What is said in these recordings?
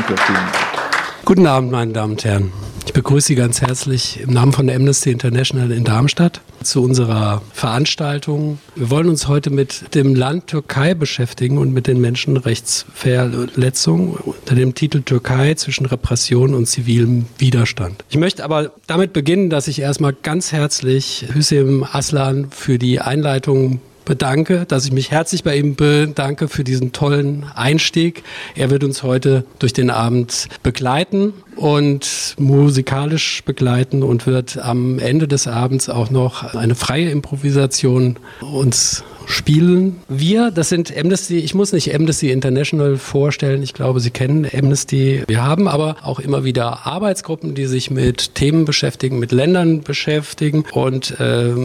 Danke, vielen Dank. Guten Abend, meine Damen und Herren. Ich begrüße Sie ganz herzlich im Namen von der Amnesty International in Darmstadt zu unserer Veranstaltung. Wir wollen uns heute mit dem Land Türkei beschäftigen und mit den Menschenrechtsverletzungen unter dem Titel Türkei zwischen Repression und zivilem Widerstand. Ich möchte aber damit beginnen, dass ich erstmal ganz herzlich Hüseyin Aslan für die Einleitung bedanke, dass ich mich herzlich bei ihm bedanke für diesen tollen Einstieg. Er wird uns heute durch den Abend begleiten und musikalisch begleiten und wird am Ende des Abends auch noch eine freie Improvisation uns spielen. Wir, das sind Amnesty, ich muss nicht Amnesty International vorstellen, ich glaube, Sie kennen Amnesty. Wir haben aber auch immer wieder Arbeitsgruppen, die sich mit Themen beschäftigen, mit Ländern beschäftigen und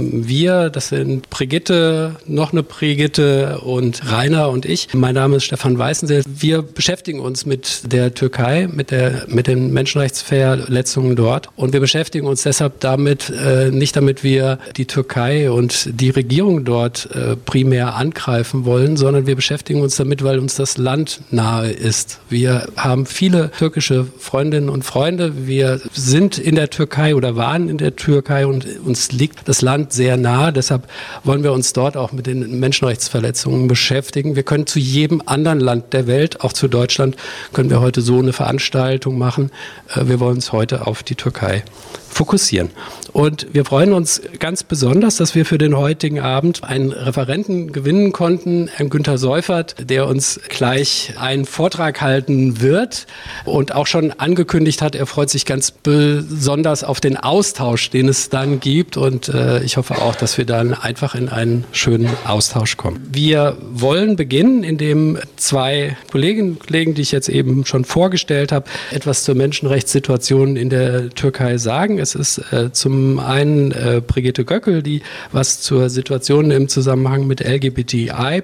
wir, das sind Brigitte, noch eine Brigitte und Rainer und ich. Mein Name ist Stefan Weißensee. Wir beschäftigen uns mit der Türkei, mit den Menschenrechtsverletzungen dort und wir beschäftigen uns deshalb damit, nicht damit wir die Türkei und die Regierung dort primär angreifen wollen, sondern wir beschäftigen uns damit, weil uns das Land nahe ist. Wir haben viele türkische Freundinnen und Freunde. Wir sind in der Türkei oder waren in der Türkei und uns liegt das Land sehr nahe. Deshalb wollen wir uns dort auch mit den Menschenrechtsverletzungen beschäftigen. Wir können zu jedem anderen Land der Welt, auch zu Deutschland, können wir heute so eine Veranstaltung machen. Wir wollen uns heute auf die Türkei fokussieren. Und wir freuen uns ganz besonders, dass wir für den heutigen Abend einen Referenten gewinnen konnten, Herrn Günter Seufert, der uns gleich einen Vortrag halten wird und auch schon angekündigt hat, er freut sich ganz besonders auf den Austausch, den es dann gibt. Und ich hoffe auch, dass wir dann einfach in einen schönen Austausch kommen. Wir wollen beginnen, indem zwei Kolleginnen und Kollegen, die ich jetzt eben schon vorgestellt habe, etwas zur Menschenrechtssituation in der Türkei sagen. Es ist zum einen Brigitte Göckel, die was zur Situation im Zusammenhang mit LGBTI+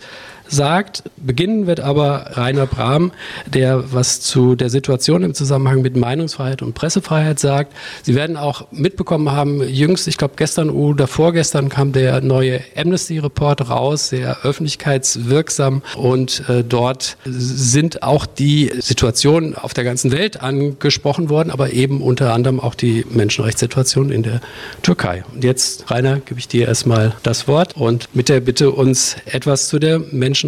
sagt. Beginnen wird aber Rainer Brahm, der was zu der Situation im Zusammenhang mit Meinungsfreiheit und Pressefreiheit sagt. Sie werden auch mitbekommen haben, jüngst, ich glaube gestern oder vorgestern kam der neue Amnesty-Report raus, sehr öffentlichkeitswirksam und dort sind auch die Situationen auf der ganzen Welt angesprochen worden, aber eben unter anderem auch die Menschenrechtssituation in der Türkei. Und jetzt, Rainer, gebe ich dir erstmal das Wort und mit der Bitte, uns etwas zu der Menschenrechten,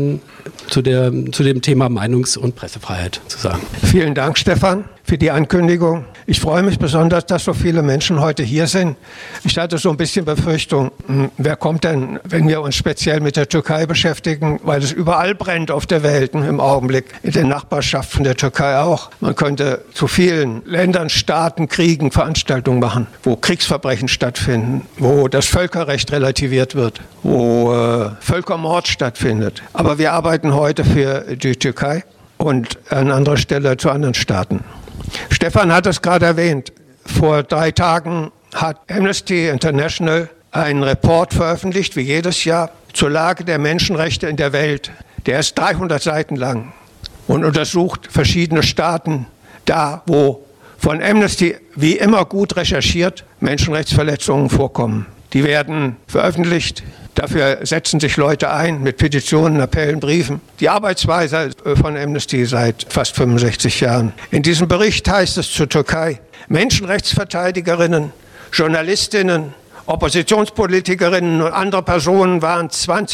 zu dem Thema Meinungs- und Pressefreiheit zu sagen. Vielen Dank, Stefan, für die Ankündigung. Ich freue mich besonders, dass so viele Menschen heute hier sind. Ich hatte so ein bisschen Befürchtung, wer kommt denn, wenn wir uns speziell mit der Türkei beschäftigen, weil es überall brennt auf der Welt im Augenblick, in den Nachbarschaften der Türkei auch. Man könnte zu vielen Ländern, Staaten, Kriegen Veranstaltungen machen, wo Kriegsverbrechen stattfinden, wo das Völkerrecht relativiert wird, wo Völkermord stattfindet. Aber wir arbeiten heute für die Türkei und an anderer Stelle zu anderen Staaten. Stefan hat es gerade erwähnt. Vor 3 Tagen hat Amnesty International einen Report veröffentlicht, wie jedes Jahr, zur Lage der Menschenrechte in der Welt. Der ist 300 Seiten lang und untersucht verschiedene Staaten, da wo von Amnesty wie immer gut recherchiert Menschenrechtsverletzungen vorkommen. Die werden veröffentlicht. Dafür setzen sich Leute ein mit Petitionen, Appellen, Briefen. Die Arbeitsweise von Amnesty seit fast 65 Jahren. In diesem Bericht heißt es zur Türkei: Menschenrechtsverteidigerinnen, Journalistinnen, Oppositionspolitikerinnen und andere Personen waren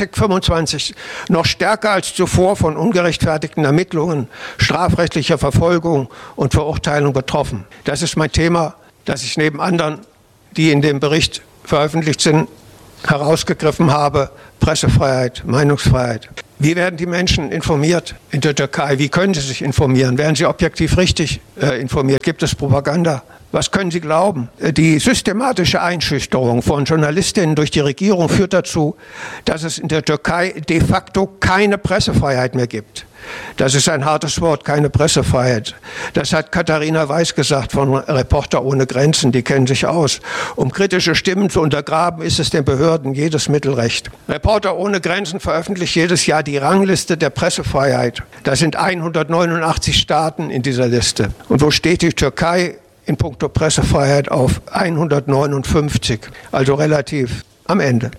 2025 noch stärker als zuvor von ungerechtfertigten Ermittlungen, strafrechtlicher Verfolgung und Verurteilung betroffen. Das ist mein Thema, das ich neben anderen, die in dem Bericht veröffentlicht sind, herausgegriffen habe: Pressefreiheit, Meinungsfreiheit. Wie werden die Menschen informiert in der Türkei? Wie können sie sich informieren? Werden sie objektiv richtig informiert? Gibt es Propaganda? Was können Sie glauben? Die systematische Einschüchterung von Journalistinnen durch die Regierung führt dazu, dass es in der Türkei de facto keine Pressefreiheit mehr gibt. Das ist ein hartes Wort, keine Pressefreiheit. Das hat Katharina Weiß gesagt von Reporter ohne Grenzen, die kennen sich aus. Um kritische Stimmen zu untergraben, ist es den Behörden jedes Mittel recht. Reporter ohne Grenzen veröffentlicht jedes Jahr die Rangliste der Pressefreiheit. Da sind 189 Staaten in dieser Liste. Und wo steht die Türkei in puncto Pressefreiheit? Auf 159, also relativ am Ende.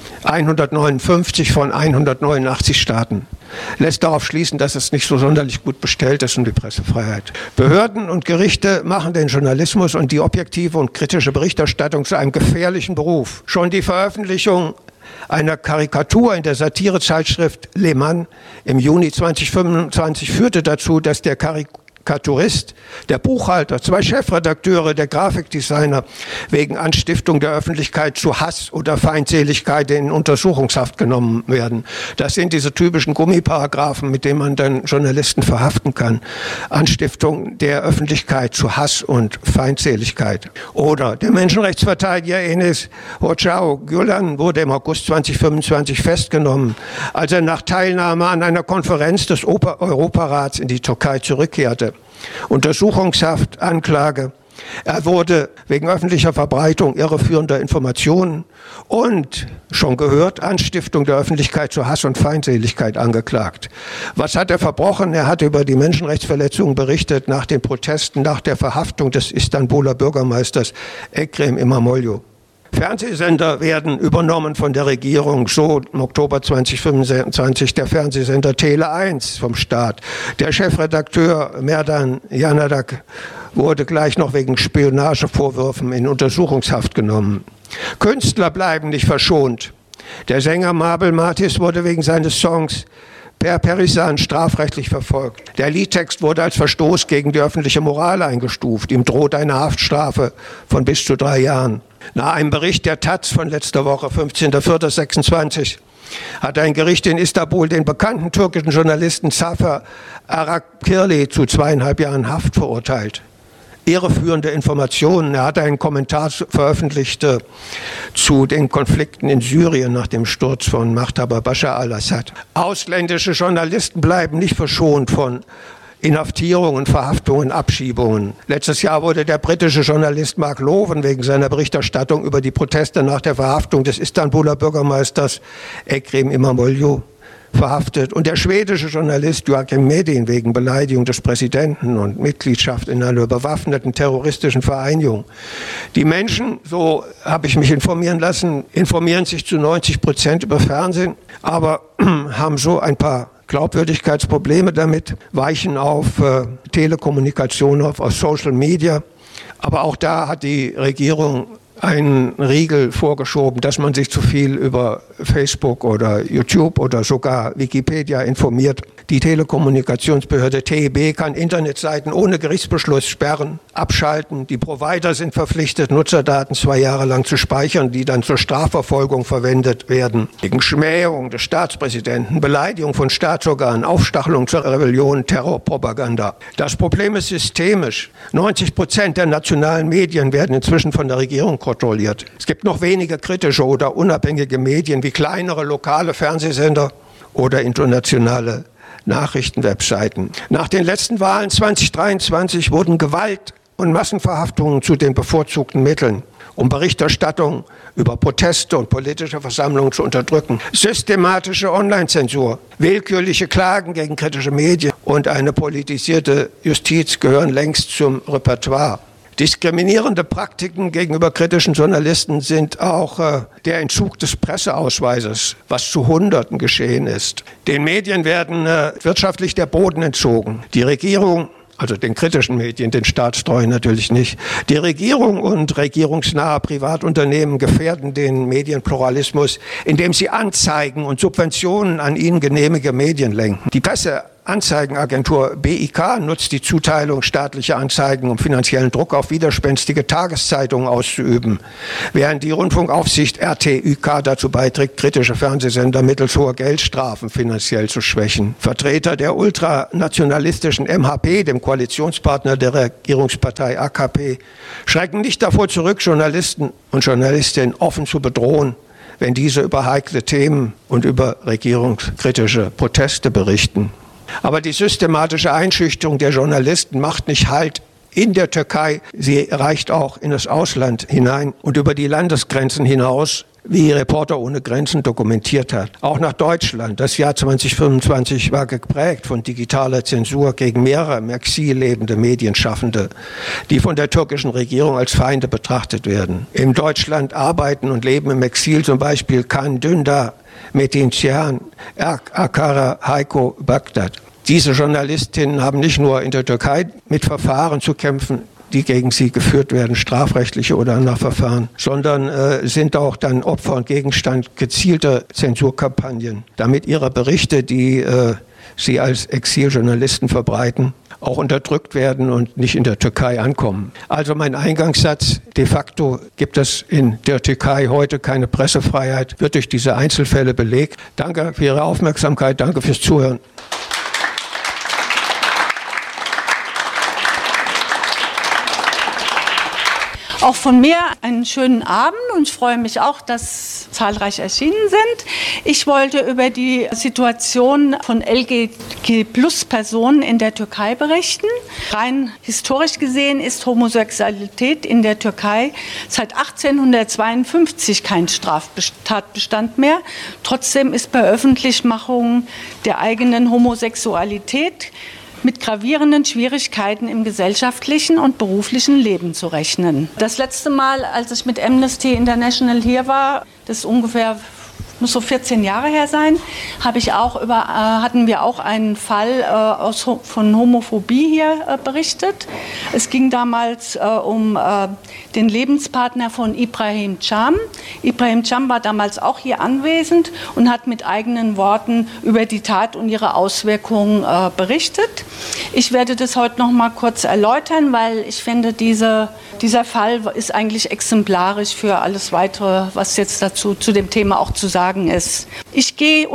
159 von 189 Staaten. Lässt darauf schließen, dass es nicht so sonderlich gut bestellt ist um die Pressefreiheit. Behörden und Gerichte machen den Journalismus und die objektive und kritische Berichterstattung zu einem gefährlichen Beruf. Schon die Veröffentlichung einer Karikatur in der Satirezeitschrift Le Mans im Juni 2025 führte dazu, dass der Karikaturist, der Buchhalter, 2 Chefredakteure, der Grafikdesigner wegen Anstiftung der Öffentlichkeit zu Hass oder Feindseligkeit in Untersuchungshaft genommen werden. Das sind diese typischen Gummiparagraphen, mit denen man dann Journalisten verhaften kann. Anstiftung der Öffentlichkeit zu Hass und Feindseligkeit. Oder der Menschenrechtsverteidiger Enes Hocao Gülen wurde im August 2025 festgenommen, als er nach Teilnahme an einer Konferenz des Europarats in die Türkei zurückkehrte. Untersuchungshaft, Anklage. Er wurde wegen öffentlicher Verbreitung irreführender Informationen und, schon gehört, Anstiftung der Öffentlichkeit zu Hass und Feindseligkeit angeklagt. Was hat er verbrochen? Er hat über die Menschenrechtsverletzungen berichtet nach den Protesten, nach der Verhaftung des Istanbuler Bürgermeisters Ekrem İmamoğlu. Fernsehsender werden übernommen von der Regierung, so im Oktober 2025 der Fernsehsender Tele1 vom Staat. Der Chefredakteur Merdan Yanadak wurde gleich noch wegen Spionagevorwürfen in Untersuchungshaft genommen. Künstler bleiben nicht verschont. Der Sänger Mabel Matiz wurde wegen seines Songs Per Perisan strafrechtlich verfolgt. Der Liedtext wurde als Verstoß gegen die öffentliche Moral eingestuft. Ihm droht eine Haftstrafe von bis zu 3 Jahren. Nach einem Bericht der Taz von letzter Woche, 15.04.26, hat ein Gericht in Istanbul den bekannten türkischen Journalisten Zafer Arakirli zu 2,5 Jahren Haft verurteilt. Irreführende Informationen. Er hat einen Kommentar veröffentlicht zu den Konflikten in Syrien nach dem Sturz von Machthaber Bashar al-Assad. Ausländische Journalisten bleiben nicht verschont von Inhaftierungen, Verhaftungen, Abschiebungen. Letztes Jahr wurde der britische Journalist Mark Loven wegen seiner Berichterstattung über die Proteste nach der Verhaftung des Istanbuler Bürgermeisters Ekrem İmamoğlu verhaftet und der schwedische Journalist Joakim Medin wegen Beleidigung des Präsidenten und Mitgliedschaft in einer bewaffneten terroristischen Vereinigung. Die Menschen, so habe ich mich informieren lassen, informieren sich zu 90% über Fernsehen, aber haben so ein paar Glaubwürdigkeitsprobleme damit, weichen auf Telekommunikation, auf Social Media. Aber auch da hat die Regierung einen Riegel vorgeschoben, dass man sich zu viel über Facebook oder YouTube oder sogar Wikipedia informiert. Die Telekommunikationsbehörde TEB kann Internetseiten ohne Gerichtsbeschluss sperren, abschalten. Die Provider sind verpflichtet, Nutzerdaten 2 Jahre lang zu speichern, die dann zur Strafverfolgung verwendet werden. Wegen Schmähung des Staatspräsidenten, Beleidigung von Staatsorganen, Aufstachelung zur Rebellion, Terrorpropaganda. Das Problem ist systemisch. 90% der nationalen Medien werden inzwischen von der Regierung kontrolliert. Es gibt noch wenige kritische oder unabhängige Medien wie kleinere lokale Fernsehsender oder internationale Nachrichtenwebseiten. Nach den letzten Wahlen 2023 wurden Gewalt und Massenverhaftungen zu den bevorzugten Mitteln, um Berichterstattung über Proteste und politische Versammlungen zu unterdrücken. Systematische Online-Zensur, willkürliche Klagen gegen kritische Medien und eine politisierte Justiz gehören längst zum Repertoire. Diskriminierende Praktiken gegenüber kritischen Journalisten sind auch der Entzug des Presseausweises, was zu Hunderten geschehen ist. Den Medien werden wirtschaftlich der Boden entzogen. Die Regierung, also den kritischen Medien, den staatstreuen natürlich nicht. Die Regierung und regierungsnahe Privatunternehmen gefährden den Medienpluralismus, indem sie Anzeigen und Subventionen an ihnen genehmige Medien lenken. Die Presseanzeigenagentur BIK nutzt die Zuteilung staatlicher Anzeigen, um finanziellen Druck auf widerspenstige Tageszeitungen auszuüben, während die Rundfunkaufsicht RTÜK dazu beiträgt, kritische Fernsehsender mittels hoher Geldstrafen finanziell zu schwächen. Vertreter der ultranationalistischen MHP, dem Koalitionspartner der Regierungspartei AKP, schrecken nicht davor zurück, Journalisten und Journalistinnen offen zu bedrohen, wenn diese über heikle Themen und über regierungskritische Proteste berichten. Aber die systematische Einschüchterung der Journalisten macht nicht Halt in der Türkei. Sie reicht auch in das Ausland hinein und über die Landesgrenzen hinaus. wie Reporter ohne Grenzen dokumentiert hat. Auch nach Deutschland. Das Jahr 2025 war geprägt von digitaler Zensur gegen mehrere im Exil lebende Medienschaffende, die von der türkischen Regierung als Feinde betrachtet werden. In Deutschland arbeiten und leben im Exil zum Beispiel Can Dündar, Metin Cihan, Akara Heiko Bagdad. Diese Journalistinnen haben nicht nur in der Türkei mit Verfahren zu kämpfen, die gegen sie geführt werden, strafrechtliche oder andere Verfahren, sondern sind auch dann Opfer und Gegenstand gezielter Zensurkampagnen, damit ihre Berichte, die sie als Exiljournalisten verbreiten, auch unterdrückt werden und nicht in der Türkei ankommen. Also mein Eingangssatz, de facto gibt es in der Türkei heute keine Pressefreiheit, wird durch diese Einzelfälle belegt. Danke für Ihre Aufmerksamkeit, danke fürs Zuhören. Auch von mir einen schönen Abend und ich freue mich auch, dass zahlreich erschienen sind. Ich wollte über die Situation von LGBT-Plus-Personen in der Türkei berichten. Rein historisch gesehen ist Homosexualität in der Türkei seit 1852 kein Straftatbestand mehr. Trotzdem ist bei Öffentlichmachung der eigenen Homosexualität mit gravierenden Schwierigkeiten im gesellschaftlichen und beruflichen Leben zu rechnen. Das letzte Mal, als ich mit Amnesty International hier war, das ist ungefähr, muss so 14 Jahre her sein, hatten wir auch einen Fall von Homophobie hier berichtet. Es ging damals um den Lebenspartner von Ibrahim Can. Ibrahim Can war damals auch hier anwesend und hat mit eigenen Worten über die Tat und ihre Auswirkungen berichtet. Ich werde das heute noch mal kurz erläutern, weil ich finde, dieser Fall ist eigentlich exemplarisch für alles Weitere, was jetzt dazu zu dem Thema auch zu sagen ist. Ich gehe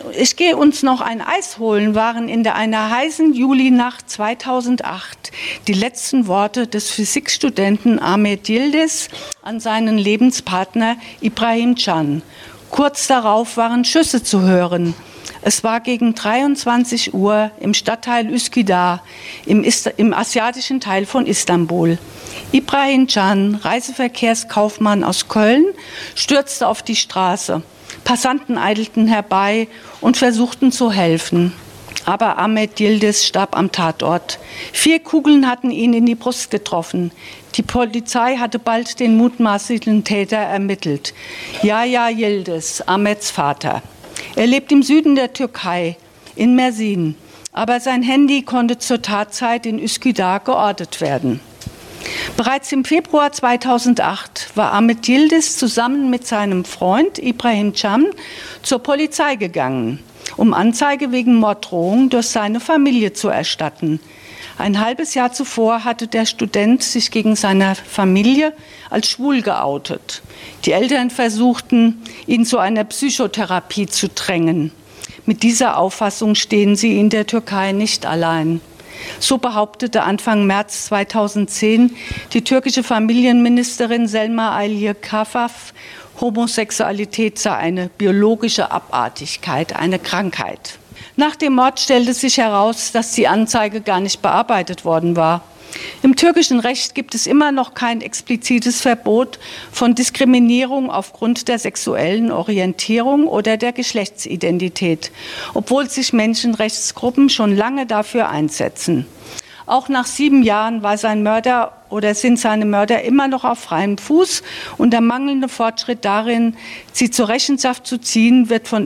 uns noch ein Eis holen, waren in einer heißen Julinacht 2008 die letzten Worte des Physikstudenten Ahmet Yildiz an seinen Lebenspartner Ibrahim Can. Kurz darauf waren Schüsse zu hören. Es war gegen 23 Uhr im Stadtteil Üsküdar, im asiatischen Teil von Istanbul. Ibrahim Can, Reiseverkehrskaufmann aus Köln, stürzte auf die Straße. Passanten eilten herbei und versuchten zu helfen. Aber Ahmet Yildiz starb am Tatort. 4 Kugeln hatten ihn in die Brust getroffen. Die Polizei hatte bald den mutmaßlichen Täter ermittelt. Yahya Yildiz, Ahmets Vater. Er lebt im Süden der Türkei, in Mersin. Aber sein Handy konnte zur Tatzeit in Üsküdar geortet werden. Bereits im Februar 2008 war Ahmet Yildiz zusammen mit seinem Freund Ibrahim Can zur Polizei gegangen, um Anzeige wegen Morddrohung durch seine Familie zu erstatten. Ein halbes Jahr zuvor hatte der Student sich gegen seine Familie als schwul geoutet. Die Eltern versuchten, ihn zu einer Psychotherapie zu drängen. Mit dieser Auffassung stehen sie in der Türkei nicht allein. So behauptete Anfang März 2010 die türkische Familienministerin Selma Aylikafaf, Homosexualität sei eine biologische Abartigkeit, eine Krankheit. Nach dem Mord stellte sich heraus, dass die Anzeige gar nicht bearbeitet worden war. Im türkischen Recht gibt es immer noch kein explizites Verbot von Diskriminierung aufgrund der sexuellen Orientierung oder der Geschlechtsidentität, obwohl sich Menschenrechtsgruppen schon lange dafür einsetzen. Auch nach 7 Jahren war sein Mörder oder sind seine Mörder immer noch auf freiem Fuß und der mangelnde Fortschritt darin, sie zur Rechenschaft zu ziehen, wird von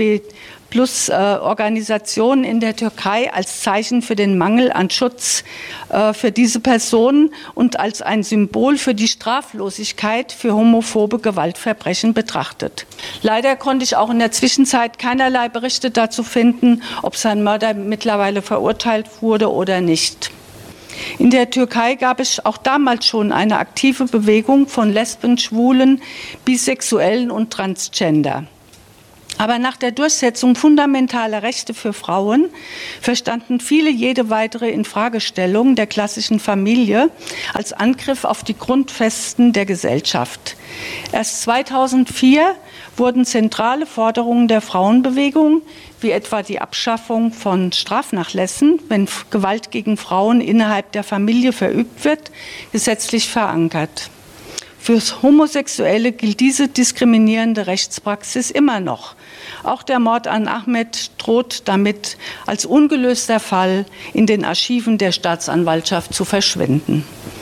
LGBT-Plus-Organisationen in der Türkei als Zeichen für den Mangel an Schutz für diese Personen und als ein Symbol für die Straflosigkeit für homophobe Gewaltverbrechen betrachtet. Leider konnte ich auch in der Zwischenzeit keinerlei Berichte dazu finden, ob sein Mörder mittlerweile verurteilt wurde oder nicht. In der Türkei gab es auch damals schon eine aktive Bewegung von Lesben, Schwulen, Bisexuellen und Transgender. Aber nach der Durchsetzung fundamentaler Rechte für Frauen verstanden viele jede weitere Infragestellung der klassischen Familie als Angriff auf die Grundfesten der Gesellschaft. Erst 2004 wurden zentrale Forderungen der Frauenbewegung, wie etwa die Abschaffung von Strafnachlässen, wenn Gewalt gegen Frauen innerhalb der Familie verübt wird, gesetzlich verankert. Für Homosexuelle gilt diese diskriminierende Rechtspraxis immer noch. Auch der Mord an Ahmed droht damit als ungelöster Fall in den Archiven der Staatsanwaltschaft zu verschwinden.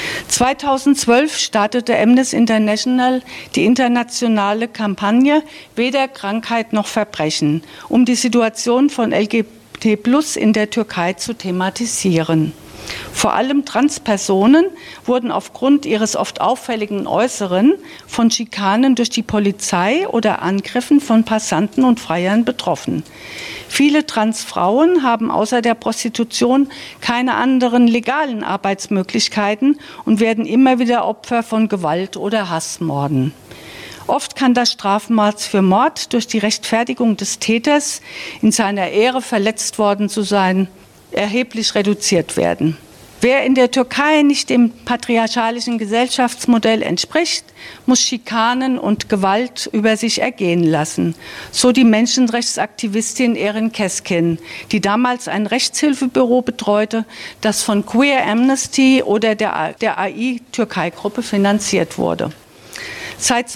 2012 startete Amnesty International die internationale Kampagne Weder Krankheit noch Verbrechen, um die Situation von LGBT+ in der Türkei zu thematisieren. Vor allem Transpersonen wurden aufgrund ihres oft auffälligen Äußeren von Schikanen durch die Polizei oder Angriffen von Passanten und Freiern betroffen. Viele Transfrauen haben außer der Prostitution keine anderen legalen Arbeitsmöglichkeiten und werden immer wieder Opfer von Gewalt oder Hassmorden. Oft kann das Strafmaß für Mord durch die Rechtfertigung des Täters, in seiner Ehre verletzt worden zu sein, erheblich reduziert werden. Wer in der Türkei nicht dem patriarchalischen Gesellschaftsmodell entspricht, muss Schikanen und Gewalt über sich ergehen lassen. So die Menschenrechtsaktivistin Erin Keskin, die damals ein Rechtshilfebüro betreute, das von Queer Amnesty oder der AI-Türkei-Gruppe finanziert wurde. Seit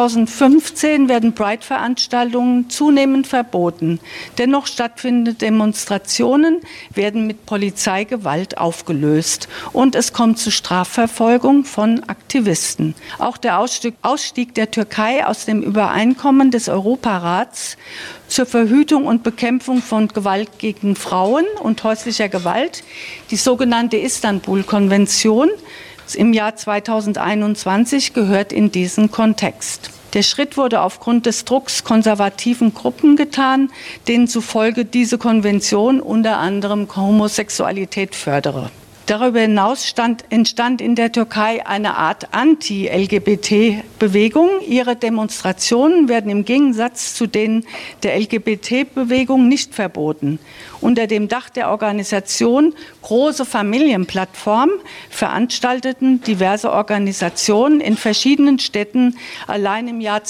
2015 werden Pride-Veranstaltungen zunehmend verboten. Dennoch stattfindende Demonstrationen werden mit Polizeigewalt aufgelöst und es kommt zu Strafverfolgung von Aktivisten. Auch der Ausstieg der Türkei aus dem Übereinkommen des Europarats zur Verhütung und Bekämpfung von Gewalt gegen Frauen und häuslicher Gewalt, die sogenannte Istanbul-Konvention, im Jahr 2021 gehört in diesen Kontext. Der Schritt wurde aufgrund des Drucks konservativen Gruppen getan, denen zufolge diese Konvention unter anderem Homosexualität fördere. Darüber hinaus entstand in der Türkei eine Art Anti-LGBT-Bewegung. Ihre Demonstrationen werden im Gegensatz zu denen der LGBT-Bewegung nicht verboten. Unter dem Dach der Organisation Große Familienplattform veranstalteten diverse Organisationen in verschiedenen Städten allein im Jahr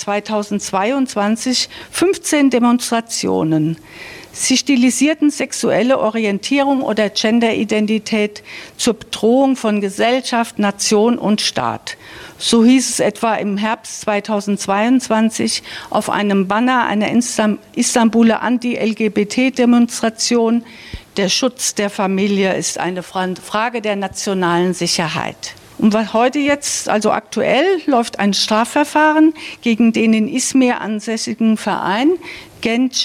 2022 15 Demonstrationen. Sie stilisierten sexuelle Orientierung oder Genderidentität zur Bedrohung von Gesellschaft, Nation und Staat. So hieß es etwa im Herbst 2022 auf einem Banner einer Istanbuler Anti-LGBT-Demonstration: Der Schutz der Familie ist eine Frage der nationalen Sicherheit. Und was heute jetzt, also aktuell, läuft ein Strafverfahren gegen den in Izmir ansässigen Verein Genç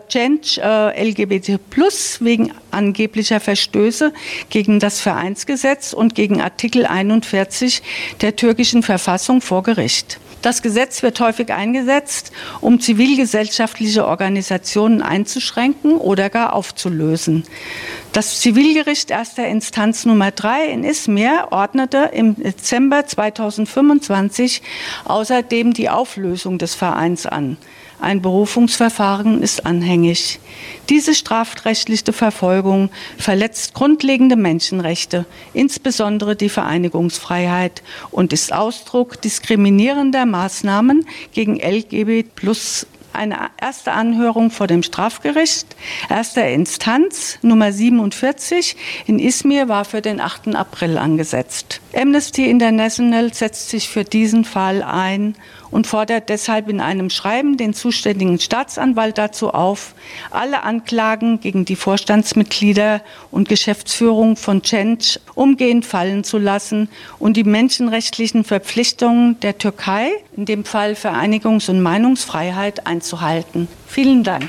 LGBT+ wegen angeblicher Verstöße gegen das Vereinsgesetz und gegen Artikel 41 der türkischen Verfassung vor Gericht. Das Gesetz wird häufig eingesetzt, um zivilgesellschaftliche Organisationen einzuschränken oder gar aufzulösen. Das Zivilgericht erster Instanz Nummer 3 in Izmir ordnete im Dezember 2025 außerdem die Auflösung des Vereins an. Ein Berufungsverfahren ist anhängig. Diese strafrechtliche Verfolgung verletzt grundlegende Menschenrechte, insbesondere die Vereinigungsfreiheit, und ist Ausdruck diskriminierender Maßnahmen gegen LGBT+. Eine erste Anhörung vor dem Strafgericht erster Instanz Nummer 47 in Izmir war für den 8. April angesetzt. Amnesty International setzt sich für diesen Fall ein und fordert deshalb in einem Schreiben den zuständigen Staatsanwalt dazu auf, alle Anklagen gegen die Vorstandsmitglieder und Geschäftsführung von Genç umgehend fallen zu lassen und die menschenrechtlichen Verpflichtungen der Türkei, in dem Fall Vereinigungs- und Meinungsfreiheit, einzuhalten. Vielen Dank.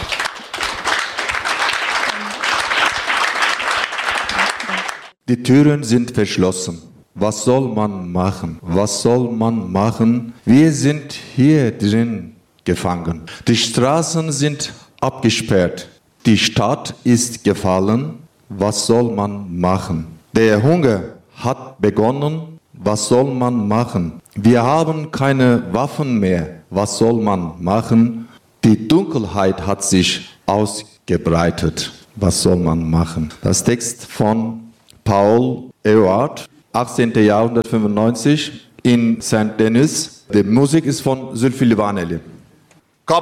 Die Türen sind verschlossen. Was soll man machen? Was soll man machen? Wir sind hier drin gefangen. Die Straßen sind abgesperrt. Die Stadt ist gefallen. Was soll man machen? Der Hunger hat begonnen. Was soll man machen? Wir haben keine Waffen mehr. Was soll man machen? Die Dunkelheit hat sich ausgebreitet. Was soll man machen? Das Text von Paul Eluard, 18. Jahrhundert 95 in Saint-Denis. Die Musik ist von Zülfü Livaneli.